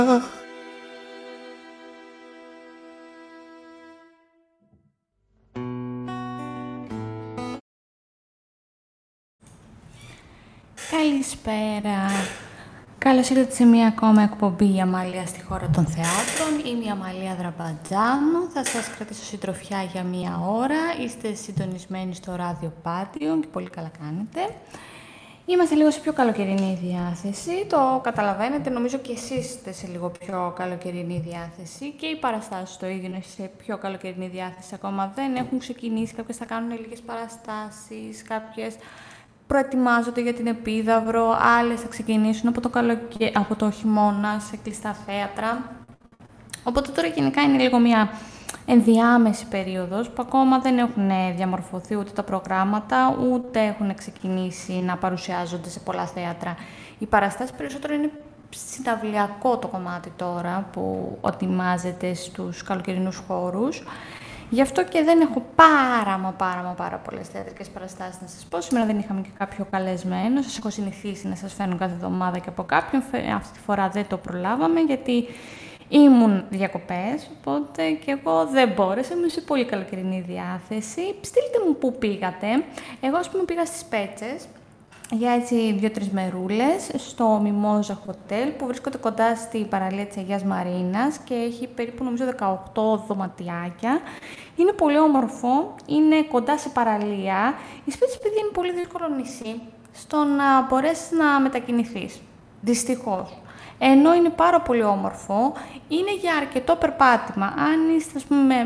Καλησπέρα. Καλώς ήρθατε σε μία ακόμα εκπομπή «Η Αμαλία στη χώρα των θεάτρων». Είμαι η Αμαλία Δραμπατζάνου. Θα σας κρατήσω συντροφιά για μία ώρα. Είστε συντονισμένοι στο ράδιο Πάτιο και πολύ καλά κάνετε. Είμαστε λίγο σε πιο καλοκαιρινή διάθεση. Το καταλαβαίνετε, νομίζω και εσείς είστε σε λίγο πιο καλοκαιρινή διάθεση. Και οι παραστάσεις το ίδιο είναι σε πιο καλοκαιρινή διάθεση. Ακόμα δεν έχουν ξεκινήσει. Κάποιες θα κάνουν λίγες παραστάσεις, κάποιες προετοιμάζονται για την Επίδαυρο, άλλες θα ξεκινήσουν από το χειμώνα σε κλειστά θέατρα. Οπότε τώρα γενικά είναι λίγο μια ενδιάμεση περίοδος που ακόμα δεν έχουν διαμορφωθεί ούτε τα προγράμματα, ούτε έχουν ξεκινήσει να παρουσιάζονται σε πολλά θέατρα. Οι παραστάσεις περισσότερο είναι συναυλιακό το κομμάτι τώρα που ετοιμάζεται στους καλοκαιρινούς χώρους. Γι' αυτό και δεν έχω πάρα πολλές θεατρικές παραστάσεις να σας πω. Σήμερα δεν είχαμε και κάποιο καλεσμένο. Σας έχω συνηθίσει να σας φέρνω κάθε εβδομάδα και από κάποιον. Αυτή τη φορά δεν το προλάβαμε γιατί ήμουν διακοπές, οπότε και εγώ δεν μπόρεσα. Ήμουν σε πολύ καλοκαιρινή διάθεση. Στείλτε μου πού πήγατε. Εγώ, ας πούμε, πήγα στις Πέτσες για έτσι 2-3 μερούλες στο Μιμόζα Hotel που βρίσκονται κοντά στη παραλία της Αγίας Μαρίνας και έχει περίπου νομίζω 18 δωματιάκια. Είναι πολύ όμορφο, είναι κοντά σε παραλία. Η Σπέτσες, επειδή είναι πολύ δύσκολο νησί στο να μπορέσεις να μετακινηθείς, δυστυχώς. Ενώ είναι πάρα πολύ όμορφο, είναι για αρκετό περπάτημα. Αν είστε, ας πούμε,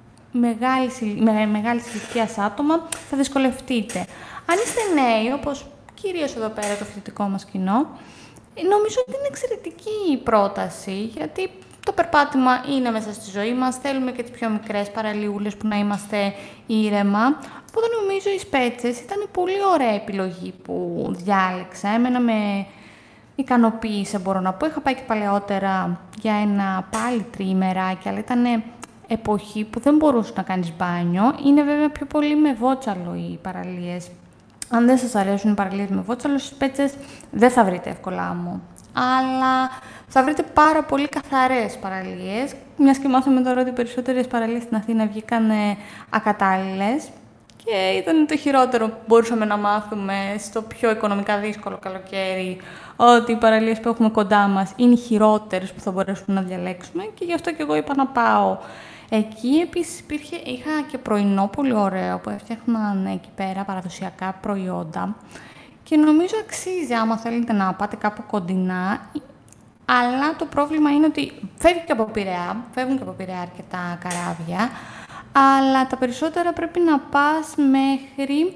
μεγάλης ηλικίας άτομα, θα δυσκολευτείτε. Αν είστε νέοι, όπως κυρίως εδώ πέρα το φοιτητικό μας κοινό, νομίζω ότι είναι εξαιρετική η πρόταση, γιατί το περπάτημα είναι μέσα στη ζωή μας, θέλουμε και τις πιο μικρές παραλίουλες που να είμαστε ήρεμα. Οπότε νομίζω οι Σπέτσες ήταν πολύ ωραία επιλογή που διάλεξα. Εμένα με ικανοποίησε, μπορώ να πω. Είχα πάει και παλαιότερα για ένα πάλι τριημεράκι, αλλά ήταν εποχή που δεν μπορούσε να κάνεις μπάνιο. Είναι βέβαια πιο πολύ με βότσαλο οι παραλίες. Αν δεν σας αρέσουν οι παραλίες με βότσαλο, στις Πέτσες δεν θα βρείτε εύκολα άμμο. Αλλά θα βρείτε πάρα πολύ καθαρές παραλίες. Μιας και μάθαμε τώρα ότι οι περισσότερες παραλίες στην Αθήνα βγήκαν ακατάλληλες. Και ήταν το χειρότερο που μπορούσαμε να μάθουμε στο πιο οικονομικά δύσκολο καλοκαίρι, ότι οι παραλίες που έχουμε κοντά μας είναι οι χειρότερες που θα μπορέσουμε να διαλέξουμε. Και γι' αυτό και εγώ είπα να πάω. Εκεί επίσης είχα και πρωινό πολύ ωραίο που έφτιαχναν εκεί πέρα παραδοσιακά προϊόντα και νομίζω αξίζει άμα θέλετε να πάτε κάπου κοντινά, αλλά το πρόβλημα είναι ότι φεύγουν και από Πειραιά αρκετά καράβια, αλλά τα περισσότερα πρέπει να πας μέχρι...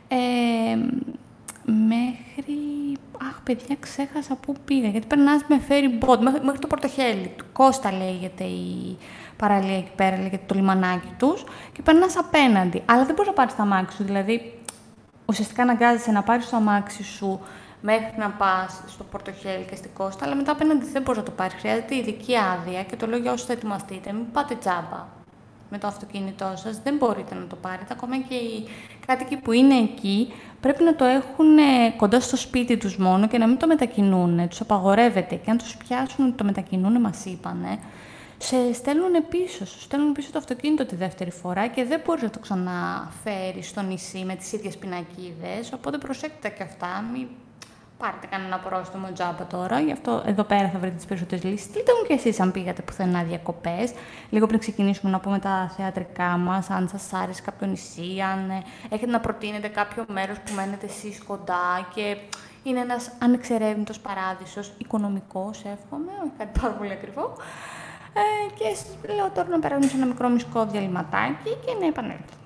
Αχ, παιδιά, ξέχασα πού πήγα, γιατί περνάς με ferry boat, μέχρι το Πορτοχέλι. Κώστα λέγεται η παραλία εκεί πέρα, λέγεται το λιμανάκι τους, και περνάς απέναντι. Αλλά δεν μπορείς να πάρεις το αμάξι σου, δηλαδή ουσιαστικά αναγκάζεσαι να πάρεις το αμάξι σου μέχρι να πας στο Πορτοχέλι και στην Κώστα, αλλά μετά απέναντι δεν μπορείς να το πάρεις. Χρειάζεται ειδική άδεια και το λέω για όσους θα ετοιμαστείτε, μην πάτε τζάμπα με το αυτοκίνητό σας, δεν μπορείτε να το πάρετε. Ακόμα και οι κάτοικοι που είναι εκεί πρέπει να το έχουν κοντά στο σπίτι τους μόνο και να μην το μετακινούν. Τους απαγορεύεται. Και αν τους πιάσουν ότι το μετακινούν, μας είπανε, σου στέλνουν πίσω το αυτοκίνητο τη δεύτερη φορά και δεν μπορείς να το ξαναφέρεις στο νησί με τις ίδιες πινακίδες. Οπότε προσέξτε και αυτά. Μην πάρετε κανένα πρόστιμο τζάμπα τώρα, γι' αυτό εδώ πέρα θα βρείτε τις περισσότερες λύσεις. Στείλτε μου και εσείς αν πήγατε πουθενά διακοπές. Λίγο πριν ξεκινήσουμε να πούμε τα θεατρικά μας, αν σας άρεσε κάποιο νησί, αν έχετε να προτείνετε κάποιο μέρος που μένετε εσείς κοντά και είναι ένας ανεξερεύνητος παράδεισος, οικονομικός, εύχομαι, όχι κάτι πάρα πολύ ακριβό. Και λέω τώρα να περάσουμε σε ένα μικρό μουσικό διαλυματάκι και να επανέλθω.